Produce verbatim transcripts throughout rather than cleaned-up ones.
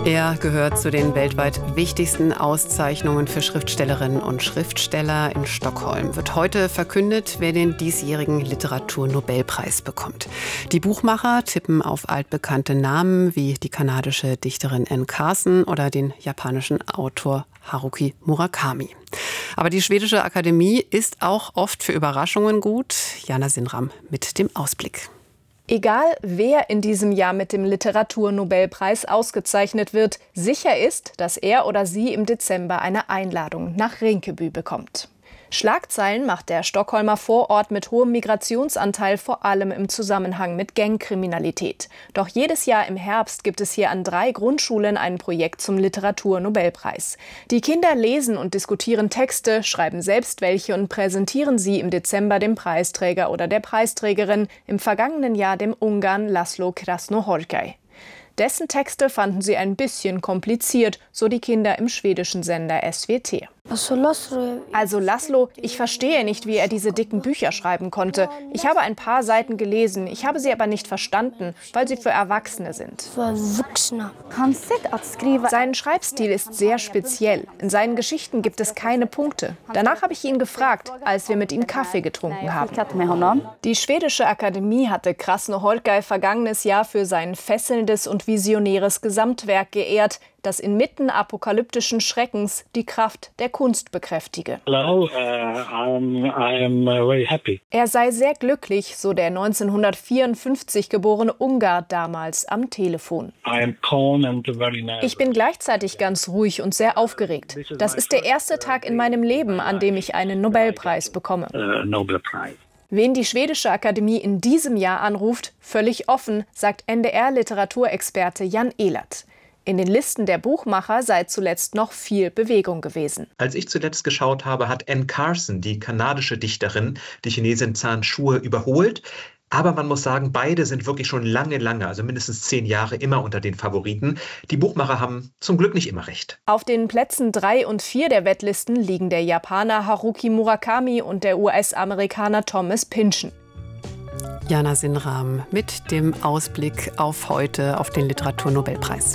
Er gehört zu den weltweit wichtigsten Auszeichnungen für Schriftstellerinnen und Schriftsteller. In Stockholm wird heute verkündet, wer den diesjährigen Literaturnobelpreis bekommt. Die Buchmacher tippen auf altbekannte Namen wie die kanadische Dichterin Anne Carson oder den japanischen Autor Haruki Murakami. Aber die schwedische Akademie ist auch oft für Überraschungen gut. Jana Sinram mit dem Ausblick. Egal, wer in diesem Jahr mit dem Literaturnobelpreis ausgezeichnet wird, sicher ist, dass er oder sie im Dezember eine Einladung nach Rinkeby bekommt. Schlagzeilen macht der Stockholmer Vorort mit hohem Migrationsanteil vor allem im Zusammenhang mit Gangkriminalität. Doch jedes Jahr im Herbst gibt es hier an drei Grundschulen ein Projekt zum Literaturnobelpreis. Die Kinder lesen und diskutieren Texte, schreiben selbst welche und präsentieren sie im Dezember dem Preisträger oder der Preisträgerin, im vergangenen Jahr dem Ungarn Laszlo Krasznahorkai. Dessen Texte fanden sie ein bisschen kompliziert, so die Kinder im schwedischen Sender S V T. Also Laszlo, ich verstehe nicht, wie er diese dicken Bücher schreiben konnte. Ich habe ein paar Seiten gelesen, ich habe sie aber nicht verstanden, weil sie für Erwachsene sind. Sein Schreibstil ist sehr speziell. In seinen Geschichten gibt es keine Punkte. Danach habe ich ihn gefragt, als wir mit ihm Kaffee getrunken haben. Die schwedische Akademie hatte Krasznahorkai vergangenes Jahr für sein fesselndes und visionäres Gesamtwerk geehrt, das inmitten apokalyptischen Schreckens die Kraft der Kunst bekräftige. Hello, uh, I'm, I'm very happy. Er sei sehr glücklich, so der neunzehnhundertvierundfünfzig geborene Ungar damals am Telefon. I'm calm and very nervous. Ich bin gleichzeitig ganz ruhig und sehr aufgeregt. Das ist der erste Tag in meinem Leben, an dem ich einen Nobelpreis bekomme. Uh, Nobelpreis. Wen die schwedische Akademie in diesem Jahr anruft, völlig offen, sagt N D R-Literaturexperte Jan Ehlert. In den Listen der Buchmacher sei zuletzt noch viel Bewegung gewesen. Als ich zuletzt geschaut habe, hat Anne Carson, die kanadische Dichterin, die Chinesin Zhan Shue überholt. Aber man muss sagen, beide sind wirklich schon lange, lange, also mindestens zehn Jahre immer unter den Favoriten. Die Buchmacher haben zum Glück nicht immer recht. Auf den Plätzen drei und vier der Wettlisten liegen der Japaner Haruki Murakami und der U S-Amerikaner Thomas Pynchon. Jana Sinram mit dem Ausblick auf heute auf den Literaturnobelpreis.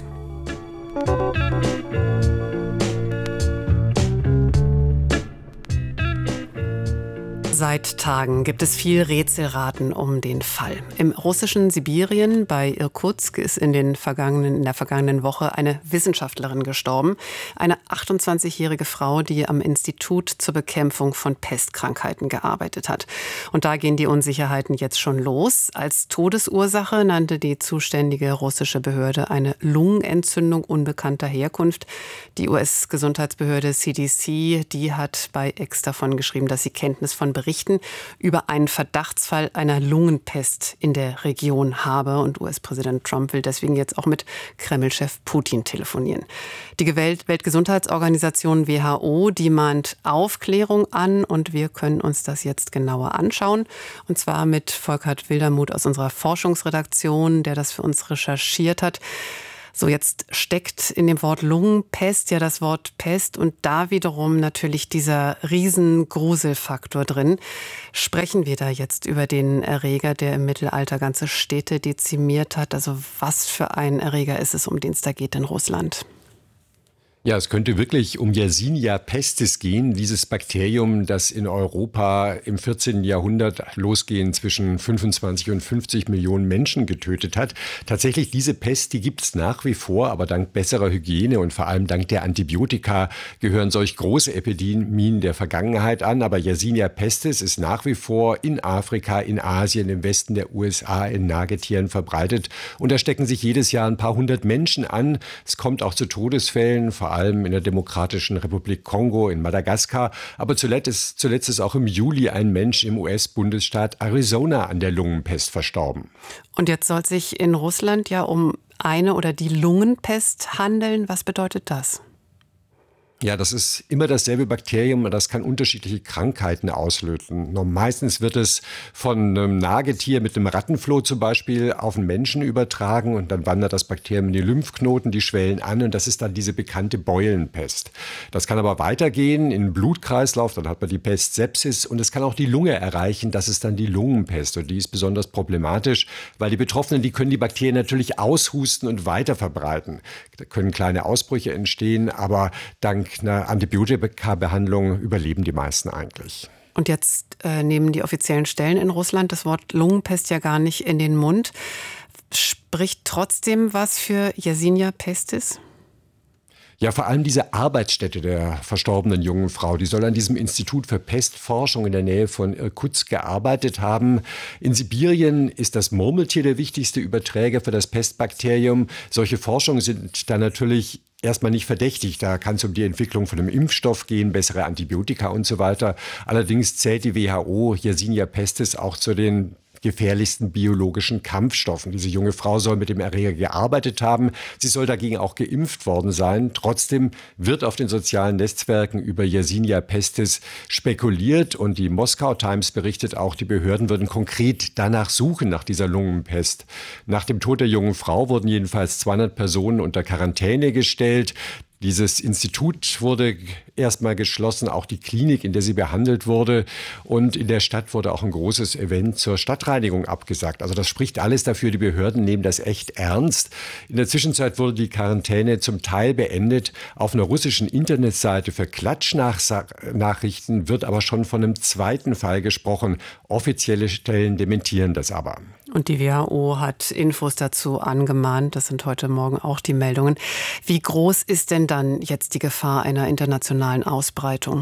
Seit Tagen gibt es viel Rätselraten um den Fall. Im russischen Sibirien bei Irkutsk ist in, den vergangenen, in der vergangenen Woche eine Wissenschaftlerin gestorben. Eine achtundzwanzigjährige Frau, die am Institut zur Bekämpfung von Pestkrankheiten gearbeitet hat. Und da gehen die Unsicherheiten jetzt schon los. Als Todesursache nannte die zuständige russische Behörde eine Lungenentzündung unbekannter Herkunft. Die U S-Gesundheitsbehörde C D C, die hat bei X davon geschrieben, dass sie Kenntnis von Berichten über einen Verdachtsfall einer Lungenpest in der Region habe. Und U S-Präsident Trump will deswegen jetzt auch mit Kreml-Chef Putin telefonieren. Die Weltgesundheitsorganisation W H O, die mahnt Aufklärung an. Und wir können uns das jetzt genauer anschauen. Und zwar mit Volkert Wildermuth aus unserer Forschungsredaktion, der das für uns recherchiert hat. So, jetzt steckt in dem Wort Lungenpest ja das Wort Pest und da wiederum natürlich dieser Riesengruselfaktor drin. Sprechen wir da jetzt über den Erreger, der im Mittelalter ganze Städte dezimiert hat? Also was für ein Erreger ist es, um den es da geht in Russland? Ja, es könnte wirklich um Yersinia pestis gehen, dieses Bakterium, das in Europa im vierzehnten Jahrhundert losgehend zwischen fünfundzwanzig und fünfzig Millionen Menschen getötet hat. Tatsächlich, diese Pest, die gibt es nach wie vor, aber dank besserer Hygiene und vor allem dank der Antibiotika gehören solch große Epidemien der Vergangenheit an. Aber Yersinia pestis ist nach wie vor in Afrika, in Asien, im Westen der U S A, in Nagetieren verbreitet. Und da stecken sich jedes Jahr ein paar hundert Menschen an. Es kommt auch zu Todesfällen, vor allem in der Demokratischen Republik Kongo, in Madagaskar. Aber zuletzt ist, zuletzt ist auch im Juli ein Mensch im U S-Bundesstaat Arizona an der Lungenpest verstorben. Und jetzt soll es sich in Russland ja um eine oder die Lungenpest handeln. Was bedeutet das? Ja, das ist immer dasselbe Bakterium und das kann unterschiedliche Krankheiten auslösen. Nur meistens wird es von einem Nagetier mit einem Rattenfloh zum Beispiel auf einen Menschen übertragen und dann wandert das Bakterium in die Lymphknoten, die schwellen an und das ist dann diese bekannte Beulenpest. Das kann aber weitergehen in den Blutkreislauf, dann hat man die Pest Sepsis und es kann auch die Lunge erreichen, das ist dann die Lungenpest und die ist besonders problematisch, weil die Betroffenen, die können die Bakterien natürlich aushusten und weiter verbreiten. Da können kleine Ausbrüche entstehen, aber dank einer Antibiotika-Behandlung überleben die meisten eigentlich. Und jetzt äh, nehmen die offiziellen Stellen in Russland das Wort Lungenpest ja gar nicht in den Mund. Spricht trotzdem was für Yersinia pestis? Ja, vor allem diese Arbeitsstätte der verstorbenen jungen Frau, die soll an diesem Institut für Pestforschung in der Nähe von Irkutsk gearbeitet haben. In Sibirien ist das Murmeltier der wichtigste Überträger für das Pestbakterium. Solche Forschungen sind da natürlich erstmal nicht verdächtig. Da kann es um die Entwicklung von einem Impfstoff gehen, bessere Antibiotika und so weiter. Allerdings zählt die W H O Yersinia pestis auch zu den gefährlichsten biologischen Kampfstoffen. Diese junge Frau soll mit dem Erreger gearbeitet haben. Sie soll dagegen auch geimpft worden sein. Trotzdem wird auf den sozialen Netzwerken über Yersinia pestis spekuliert und die Moskau Times berichtet auch, die Behörden würden konkret danach suchen, nach dieser Lungenpest. Nach dem Tod der jungen Frau wurden jedenfalls zweihundert Personen unter Quarantäne gestellt. Dieses Institut wurde erstmal geschlossen, auch die Klinik, in der sie behandelt wurde. Und in der Stadt wurde auch ein großes Event zur Stadtreinigung abgesagt. Also das spricht alles dafür, die Behörden nehmen das echt ernst. In der Zwischenzeit wurde die Quarantäne zum Teil beendet. Auf einer russischen Internetseite für Klatschnachrichten wird aber schon von einem zweiten Fall gesprochen. Offizielle Stellen dementieren das aber. Und die W H O hat Infos dazu angemahnt. Das sind heute Morgen auch die Meldungen. Wie groß ist denn dann jetzt die Gefahr einer internationalen Ausbreitung?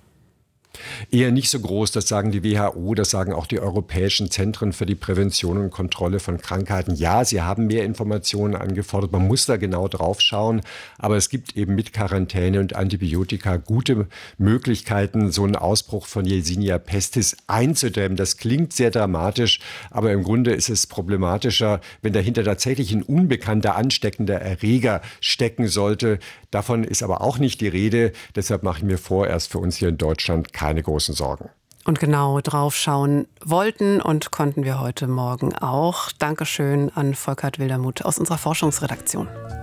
Eher nicht so groß, das sagen die W H O, das sagen auch die europäischen Zentren für die Prävention und Kontrolle von Krankheiten. Ja, sie haben mehr Informationen angefordert, man muss da genau drauf schauen, aber es gibt eben mit Quarantäne und Antibiotika gute Möglichkeiten, so einen Ausbruch von Yersinia pestis einzudämmen. Das klingt sehr dramatisch, aber im Grunde ist es problematischer, wenn dahinter tatsächlich ein unbekannter ansteckender Erreger stecken sollte. Davon ist aber auch nicht die Rede, deshalb mache ich mir vorerst für uns hier in Deutschland keine großen Sorgen. Und genau drauf schauen wollten und konnten wir heute Morgen auch. Dankeschön an Volkert Wildermuth aus unserer Forschungsredaktion.